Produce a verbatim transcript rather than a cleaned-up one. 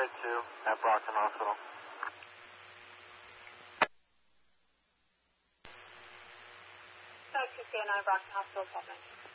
Unit two at Brockton Hospital. T C A nine Brockton Hospital, twelve ninety.